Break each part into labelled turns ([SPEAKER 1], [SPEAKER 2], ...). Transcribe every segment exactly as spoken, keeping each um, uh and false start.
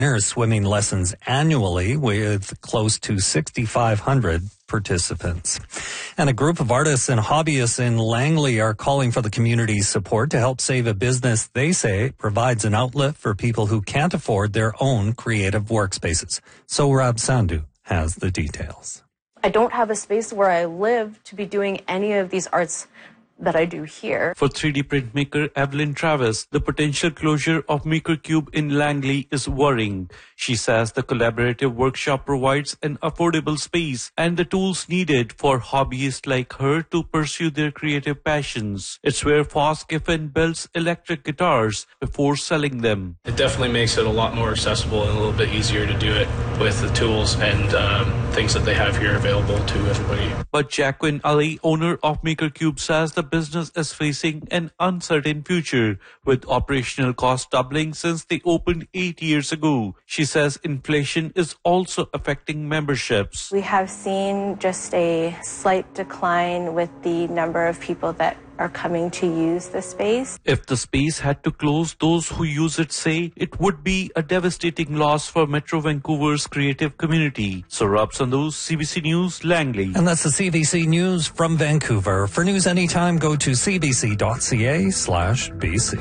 [SPEAKER 1] beginner swimming lessons annually with close to sixty-five hundred participants. And a group of artists and hobbyists in Langley are calling for the community's support to help save a business they say provides an outlet for people who can't afford their own creative workspaces. Sohrab Sandhu has the details.
[SPEAKER 2] I don't have a space where I live to be doing any of these arts that I do here.
[SPEAKER 3] For three D printmaker Evelyn Travis, the potential closure of MakerCube in Langley is worrying. She says the collaborative workshop provides an affordable space and the tools needed for hobbyists like her to pursue their creative passions. It's where Foss-Giffen builds electric guitars before selling them.
[SPEAKER 4] It definitely makes it a lot more accessible and a little bit easier to do it with the tools and um, things that they have here available to everybody.
[SPEAKER 3] But Jacqueline Ali, owner of MakerCube, says the business is facing an uncertain future, with operational costs doubling since they opened eight years ago. She says inflation is also affecting memberships.
[SPEAKER 2] We have seen just a slight decline with the number of people that are coming to use the space.
[SPEAKER 3] If the space had to close, those who use it say it would be a devastating loss for Metro Vancouver's creative community. Sohrab Sandhu, C B C News, Langley.
[SPEAKER 1] And that's the C B C News from Vancouver. For news anytime, go to cbc.ca slash BC.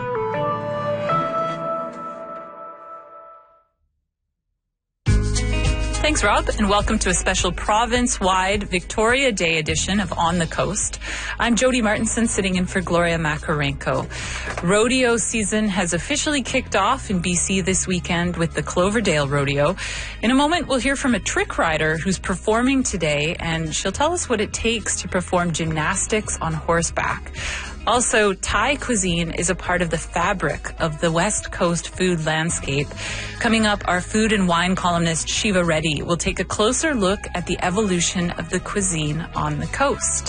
[SPEAKER 5] Thanks, Rob, and welcome to a special province-wide Victoria Day edition of On the Coast. I'm Jody Martinson, sitting in for Gloria Makarenko. Rodeo season has officially kicked off in B C this weekend with the Cloverdale Rodeo. In a moment, we'll hear from a trick rider who's performing today, and she'll tell us what it takes to perform gymnastics on horseback. Also, Thai cuisine is a part of the fabric of the West Coast food landscape. Coming up, our food and wine columnist Shiva Reddy will take a closer look at the evolution of the cuisine on the coast.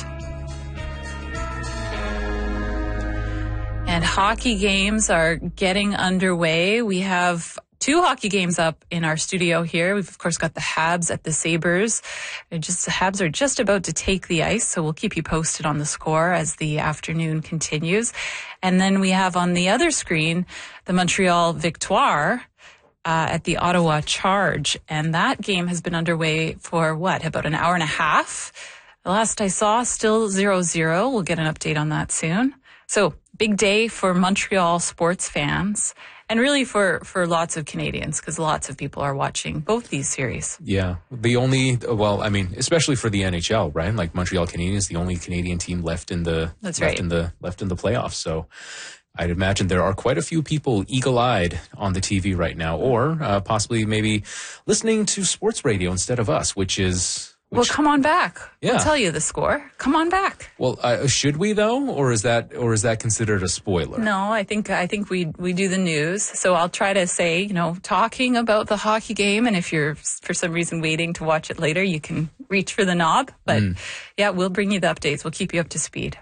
[SPEAKER 5] And hockey games are getting underway. We have two hockey games up in our studio here. We've, of course, got the Habs at the Sabres. And just the Habs are just about to take the ice, so we'll keep you posted on the score as the afternoon continues. And then we have on the other screen the Montreal Victoire uh, at the Ottawa Charge. And that game has been underway for, what, about an hour and a half? The last I saw, still zero zero. We'll get an update on that soon. So, big day for Montreal sports fans. And really for, for lots of Canadians, because lots of people are watching both these series.
[SPEAKER 6] Yeah. The only, well, I mean, especially for the N H L, right? Like Montreal Canadiens, the only Canadian team left in the,
[SPEAKER 5] That's
[SPEAKER 6] left
[SPEAKER 5] right.
[SPEAKER 6] in the, left in the playoffs. So I'd imagine there are quite a few people eagle-eyed on the T V right now, or uh, possibly maybe listening to sports radio instead of us, which is... Which,
[SPEAKER 5] well, come on back.
[SPEAKER 6] Yeah.
[SPEAKER 5] We'll tell you the score. Come on back.
[SPEAKER 6] Well, uh, should we though, or is that, or is that considered a spoiler?
[SPEAKER 5] No, I think I think we we do the news. So I'll try to say, you know, talking about the hockey game, and if you're for some reason waiting to watch it later, you can reach for the knob. But mm. yeah, we'll bring you the updates. We'll keep you up to speed.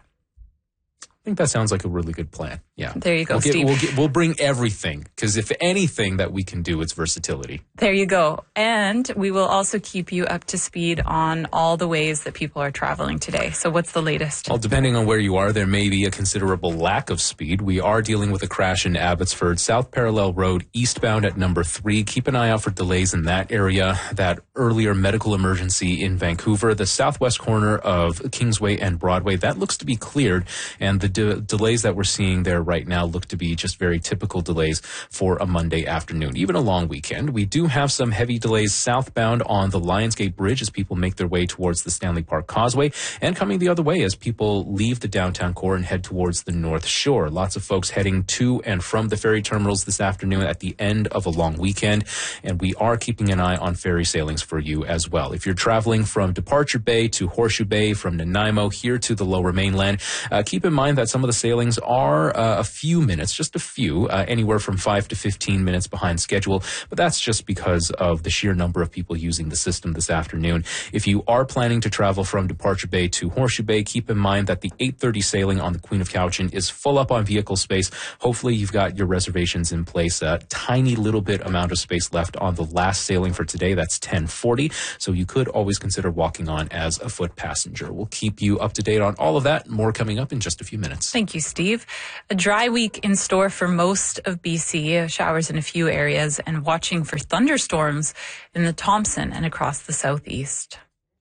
[SPEAKER 6] I think that sounds like a really good plan. Yeah.
[SPEAKER 5] There you go,
[SPEAKER 6] we'll get,
[SPEAKER 5] Steve.
[SPEAKER 6] We'll, get, we'll bring everything, because if anything that we can do, it's versatility.
[SPEAKER 5] There you go. And we will also keep you up to speed on all the ways that people are traveling today. So what's the latest?
[SPEAKER 6] Well, depending on where you are, there may be a considerable lack of speed. We are dealing with a crash in Abbotsford, South Parallel Road, eastbound at number three. Keep an eye out for delays in that area. That earlier medical emergency in Vancouver, the southwest corner of Kingsway and Broadway, that looks to be cleared. And the de- delays that we're seeing there right now look to be just very typical delays for a Monday afternoon, even a long weekend. We do have some heavy delays southbound on the Lionsgate Bridge as people make their way towards the Stanley Park Causeway, and coming the other way as people leave the downtown core and head towards the North Shore. Lots of folks heading to and from the ferry terminals this afternoon at the end of a long weekend, and we are keeping an eye on ferry sailings for you as well. If you're traveling from Departure Bay to Horseshoe Bay, from Nanaimo here to the Lower Mainland, uh, keep in mind that some of the sailings are uh, a few minutes, just a few, uh, anywhere from five to fifteen minutes behind schedule. But that's just because of the sheer number of people using the system this afternoon. If you are planning to travel from Departure Bay to Horseshoe Bay, keep in mind that the eight thirty sailing on the Queen of Cowichan is full up on vehicle space. Hopefully you've got your reservations in place. A tiny little bit amount of space left on the last sailing for today. That's ten forty. So you could always consider walking on as a foot passenger. We'll keep you up to date on all of that. More coming up in just a few minutes.
[SPEAKER 5] Thank you, Steve. A dry week in store for most of B C, showers in a few areas, and watching for thunderstorms in the Thompson and across the southeast.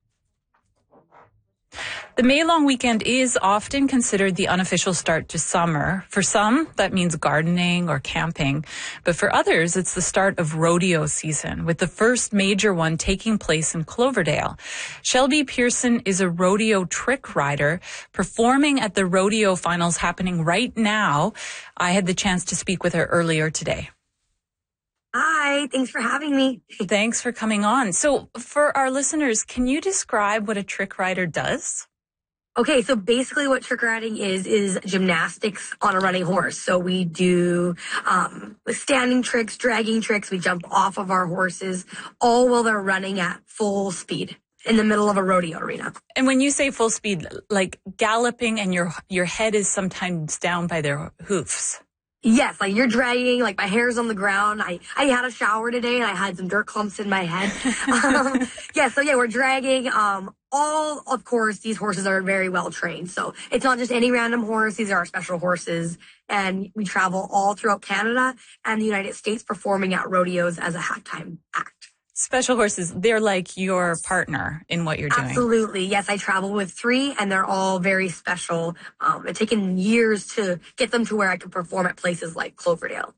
[SPEAKER 5] The May long weekend is often considered the unofficial start to summer. For some, that means gardening or camping. But for others, it's the start of rodeo season, with the first major one taking place in Cloverdale. Shelby Pearson is a rodeo trick rider performing at the rodeo finals happening right now. I had the chance to speak with her earlier today.
[SPEAKER 7] Hi, thanks for having me.
[SPEAKER 5] Thanks for coming on. So for our listeners, can you describe what a trick rider does?
[SPEAKER 7] Okay, so basically what trick riding is, is gymnastics on a running horse. So we do um, standing tricks, dragging tricks. We jump off of our horses, all while they're running at full speed in the middle of a rodeo arena.
[SPEAKER 5] And when you say full speed, like galloping and your your head is sometimes down by their hoofs.
[SPEAKER 7] Yes, like you're dragging, like my hair's on the ground. I, I had a shower today and I had some dirt clumps in my head. um, yeah, so yeah, we're dragging. Um, all, of course, these horses are very well trained. So it's not just any random horse. These are our special horses. And we travel all throughout Canada and the United States performing at rodeos as a halftime act.
[SPEAKER 5] Special horses, they're like your partner in what you're doing.
[SPEAKER 7] Absolutely. Yes, I travel with three, and they're all very special. Um, it's taken years to get them to where I can perform at places like Cloverdale.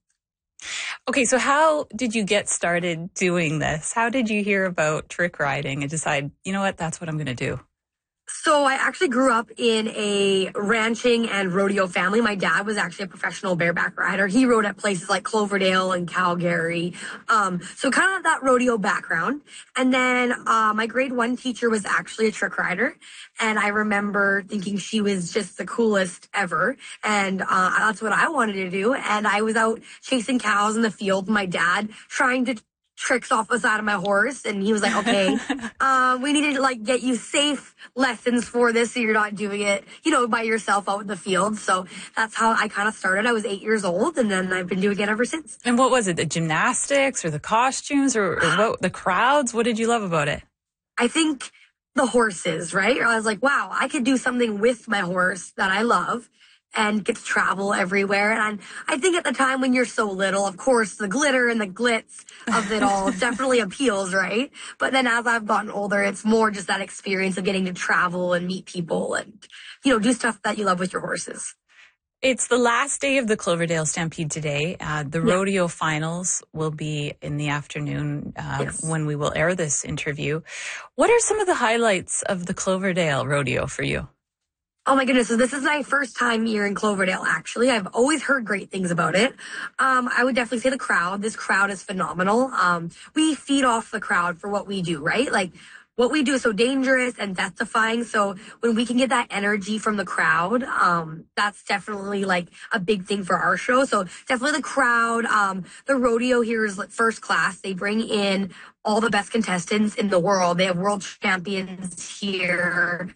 [SPEAKER 5] Okay, so how did you get started doing this? How did you hear about trick riding and decide, you know what, that's what I'm going to do?
[SPEAKER 7] So I actually grew up in a ranching and rodeo family. My dad was actually a professional bareback rider. He rode at places like Cloverdale and Calgary. Um, so kind of that rodeo background. And then uh, my grade one teacher was actually a trick rider. And I remember thinking she was just the coolest ever. And uh, that's what I wanted to do. And I was out chasing cows in the field. My dad trying to tricks off the side of my horse, and he was like, okay, um, we needed to like get you safe lessons for this so you're not doing it, you know, by yourself out in the field. So that's how I kind of started. I was eight years old, and then I've been doing it ever since.
[SPEAKER 5] And what was it, the gymnastics or the costumes or, or what, the crowds? What did you love about it?
[SPEAKER 7] I think the horses, right? I was like, wow, I could do something with my horse that I love and get to travel everywhere. And I think at the time when you're so little, of course, the glitter and the glitz of it all definitely appeals, right? But then as I've gotten older, it's more just that experience of getting to travel and meet people and, you know, do stuff that you love with your horses.
[SPEAKER 5] It's the last day of the Cloverdale Stampede today. Uh, the yeah. rodeo finals will be in the afternoon uh, yes. when we will air this interview. What are some of the highlights of the Cloverdale rodeo for you?
[SPEAKER 7] Oh my goodness. So this is my first time here in Cloverdale, actually. I've always heard great things about it. Um, I would definitely say the crowd. This crowd is phenomenal. Um, we feed off the crowd for what we do, right? Like what we do is so dangerous and death defying. So when we can get that energy from the crowd, um, that's definitely like a big thing for our show. So definitely the crowd. Um, the rodeo here is like first class. They bring in all the best contestants in the world. They have world champions here.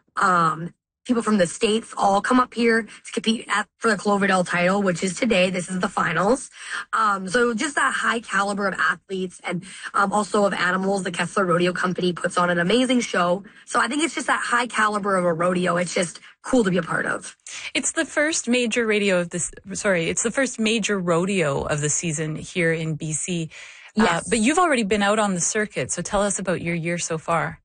[SPEAKER 7] Um, People from the States all come up here to compete at, for the Cloverdale title, which is today. This is the finals. Um, so just that high caliber of athletes and um, also of animals. The Kessler Rodeo Company puts on an amazing show. So I think it's just that high caliber of a rodeo. It's just cool to be a part of.
[SPEAKER 5] It's the first major radio of this. Sorry, it's the first major rodeo of the season here in B C.
[SPEAKER 7] Yes.
[SPEAKER 5] Uh, but you've already been out on the circuit. So tell us about your year so far.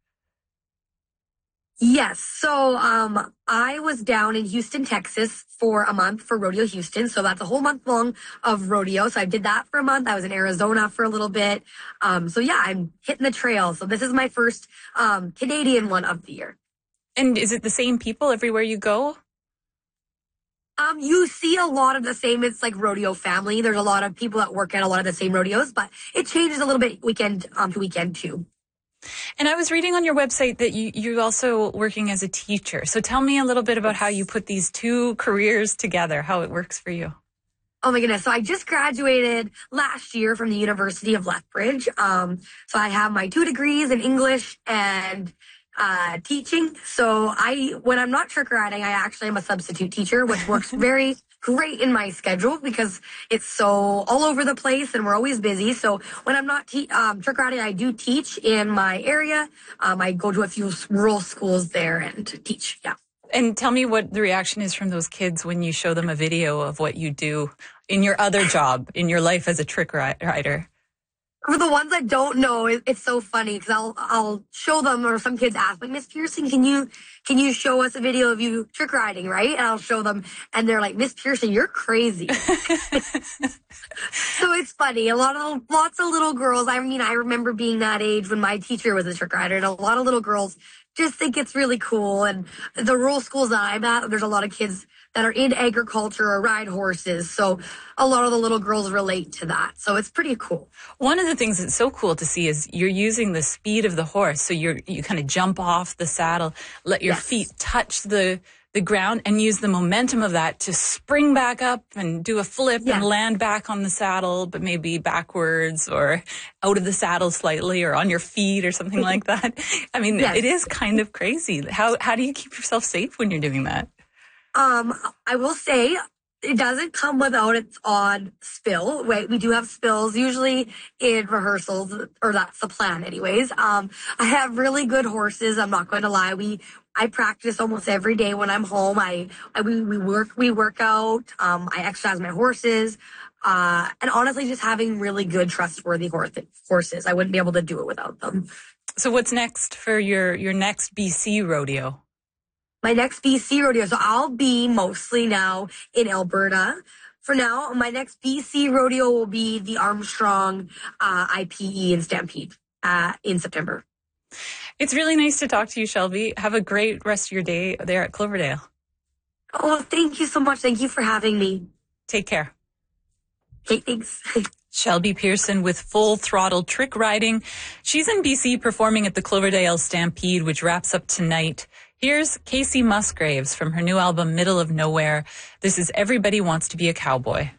[SPEAKER 7] Yes. So um, I was down in Houston, Texas for a month for Rodeo Houston. So that's a whole month long of rodeo. So I did that for a month. I was in Arizona for a little bit. Um, so yeah, I'm hitting the trail. So this is my first um, Canadian one of the year.
[SPEAKER 5] And is it the same people everywhere you go?
[SPEAKER 7] Um, you see a lot of the same. It's like rodeo family. There's a lot of people that work at a lot of the same rodeos, but it changes a little bit weekend um, to weekend too.
[SPEAKER 5] And I was reading on your website that you, you're also working as a teacher. So tell me a little bit about how you put these two careers together, how it works for you.
[SPEAKER 7] Oh my goodness. So I just graduated last year from the University of Lethbridge. Um, so I have my two degrees in English and uh, teaching. So I, when I'm not trick riding, I actually am a substitute teacher, which works very great in my schedule because it's so all over the place and we're always busy. So when I'm not te- um, trick riding, I do teach in my area. Um, I go to a few rural schools there and teach. Yeah.
[SPEAKER 5] And tell me what the reaction is from those kids when you show them a video of what you do in your other job, in your life as a trick rider.
[SPEAKER 7] For the ones that don't know, it, it's so funny because I'll I'll show them, or some kids ask, like, Miss Pearson, can you can you show us a video of you trick riding, right? And I'll show them, and they're like, Miss Pearson, you're crazy. So it's funny. A lot of lots of little girls. I mean, I remember being that age when my teacher was a trick rider, and a lot of little girls just think it's really cool. And the rural schools that I'm at, there's a lot of kids that are in agriculture or ride horses. So a lot of the little girls relate to that. So it's pretty cool.
[SPEAKER 5] One of the things that's so cool to see is you're using the speed of the horse. So you're, you kind of jump off the saddle, let your yes. feet touch the, the ground, and use the momentum of that to spring back up and do a flip yes. and land back on the saddle, but maybe backwards or out of the saddle slightly or on your feet or something like that. I mean, yes. it is kind of crazy. How, how do you keep yourself safe when you're doing that?
[SPEAKER 7] Um, I will say it doesn't come without its odd spill. Wait, we do have spills usually in rehearsals, or that's the plan anyways. Um, I have really good horses. I'm not going to lie. We, I practice almost every day when I'm home. I, I we, we work, we work out. Um, I exercise my horses. Uh, and honestly, just having really good, trustworthy horse, horses. I wouldn't be able to do it without them.
[SPEAKER 5] So what's next for your, your next B C rodeo?
[SPEAKER 7] My next B C rodeo. So I'll be mostly now in Alberta. For now, my next B C rodeo will be the Armstrong uh, I P E and Stampede uh, in September.
[SPEAKER 5] It's really nice to talk to you, Shelby. Have a great rest of your day there at Cloverdale.
[SPEAKER 7] Oh, thank you so much. Thank you for having me.
[SPEAKER 5] Take care.
[SPEAKER 7] Okay, thanks.
[SPEAKER 5] Shelby Pearson with Full Throttle Trick Riding. She's in B C performing at the Cloverdale Stampede, which wraps up tonight. Here's Casey Musgraves from her new album, Middle of Nowhere. This is Everybody Wants to Be a Cowboy.